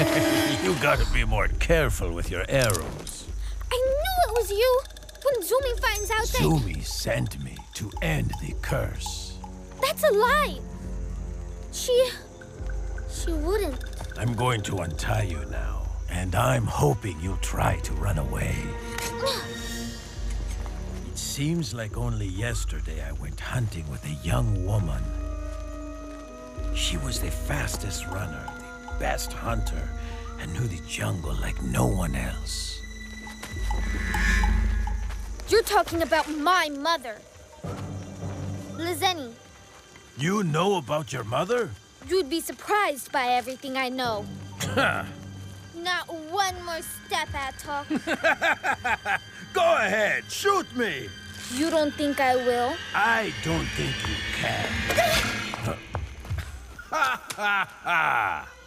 You gotta be more careful with your arrows. I knew it was you! When Zumi finds out that... Zumi sent me to end the curse. That's a lie! She wouldn't. I'm going to untie you now, and I'm hoping you'll try to run away. It seems like only yesterday I went hunting with a young woman. She was the fastest runner, the best hunter, and knew the jungle like no one else. You're talking about my mother. Lizeni. You know about your mother? You'd be surprised by everything I know. Not one more step, Atok. Go ahead, shoot me! You don't think I will? I don't think you can. Ha ha ha!